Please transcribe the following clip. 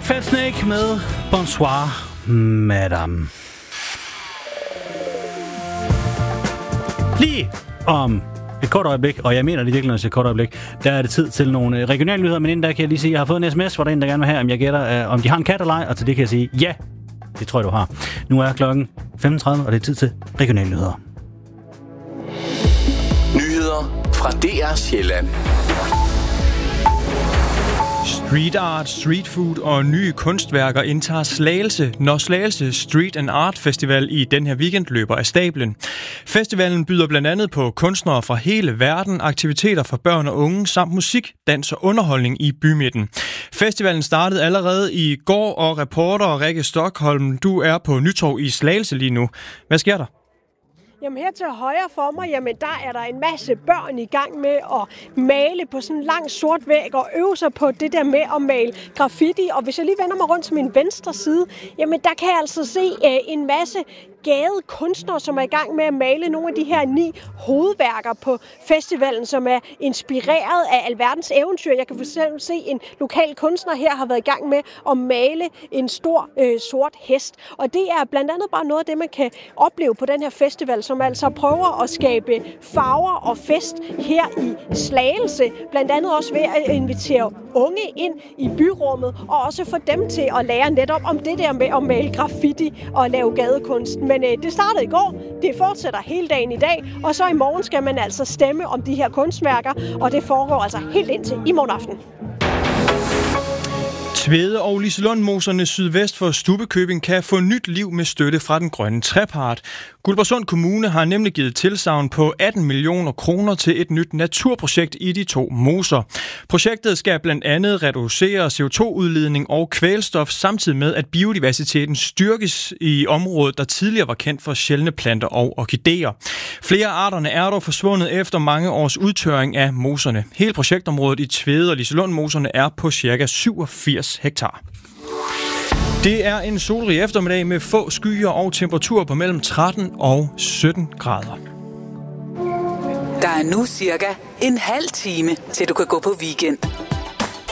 Fat Snake med Bonsoir, Madame. Lige om et kort øjeblik, og jeg mener det virkelig, når jeg siger kort øjeblik, der er det tid til nogle regionale nyheder, men inden der kan jeg lige sige, at jeg har fået en sms, hvor der er en, der gerne vil have, om jeg gætter, om de har en kat eller ej, og til det kan jeg sige, ja, det tror jeg, du har. Nu er klokken 15.30, og det er tid til regionale nyheder. Nyheder fra DR Sjælland. Street art, street food og nye kunstværker indtager Slagelse, når Slagelse Street and Art Festival i den her weekend løber af stablen. Festivalen byder blandt andet på kunstnere fra hele verden, aktiviteter for børn og unge, samt musik, dans og underholdning i bymidten. Festivalen startede allerede i går, og reporter Rikke Stockholm, du er på Nytorv i Slagelse lige nu. Hvad sker der? Jamen her til højre for mig, jamen der er der en masse børn i gang med at male på sådan en lang sort væg og øve sig på det der med at male graffiti. Og hvis jeg lige vender mig rundt til min venstre side, jamen der kan jeg altså se en masse gadekunstnere, som er i gang med at male nogle af de her 9 hovedværker på festivalen, som er inspireret af alverdens eventyr. Jeg kan for eksempel se en lokal kunstner her har været i gang med at male en stor sort hest. Og det er blandt andet bare noget af det, man kan opleve på den her festival, som altså prøver at skabe farver og fest her i Slagelse. Blandt andet også ved at invitere unge ind i byrummet, og også få dem til at lære netop om det der med at male graffiti og lave gadekunst. Men det startede i går, det fortsætter hele dagen i dag, og så i morgen skal man altså stemme om de her kunstværker, og det foregår altså helt indtil i morgen aften. Tvede og Liselundmoserne sydvest for Stubbekøbing kan få nyt liv med støtte fra den grønne trepart. Guldborgsund Kommune har nemlig givet tilsagn på 18 millioner kroner til et nyt naturprojekt i de 2 moser. Projektet skal blandt andet reducere CO2-udledning og kvælstof, samtidig med at biodiversiteten styrkes i området, der tidligere var kendt for sjældne planter og orkideer. Flere arterne er dog forsvundet efter mange års udtørring af moserne. Hele projektområdet i Tvede og Liselundmoserne er på ca. 87 hektar. Det er en solrig eftermiddag med få skyer og temperaturer på mellem 13 og 17 grader. Der er nu cirka en halv time, til du kan gå på weekend.